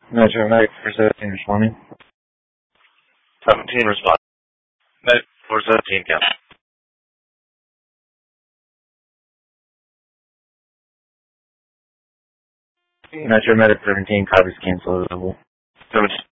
Metro Medic 417 responding. 17 respond. Medic 417 cancel. Metro Medic 17 copies cancel. 17.